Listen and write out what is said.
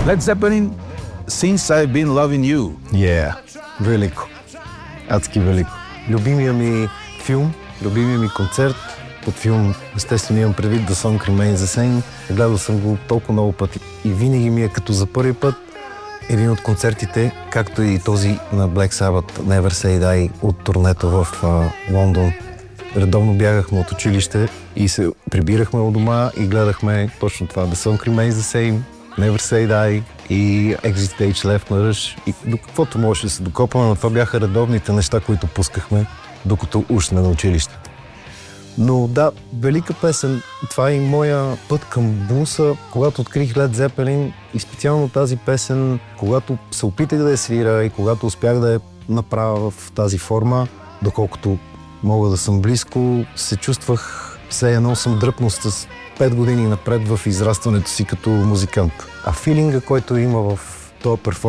Led Zeppelin, Since I've Been Loving You. Велико. Адски велико. Любимия ми филм, любимия ми концерт. Под филм, естествено, имам предвид The Song Remains the Same. Гледал съм го толкова много пъти. И винаги ми е като за първи път един от концертите, както и този на Black Sabbath, Never Say Die, от турнето в Лондон. Редовно бягахме от училище и се прибирахме от дома и гледахме точно това. The Song Remains the Same, Never Say Die и Exit Stage Left на Rush. И до каквото можеше да се докопаме, но това бяха редовните неща, които пускахме, докато уж сме на училище. Но да, велика песен. Това е и моя път към блуса, когато открих Led Zeppelin и специално тази песен, когато се опитах да я свира и когато успях да я направя в тази форма, доколкото мога да съм близко, се чувствах все едно съм дръпнал с 5 години напред в израстването си като музикант. А филинга, който има в този перформанс,